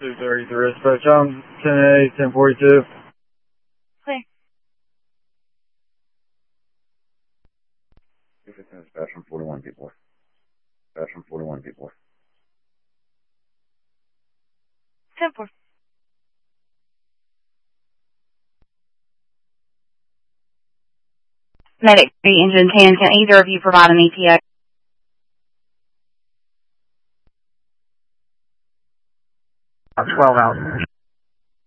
233 dispatch. I'm 10A, 1042. Clear. 215 dispatch from 41 people. Dispatch from 41 people. 10-4. Medic 3, engine 10. Can either of you provide an ETA? 12 out.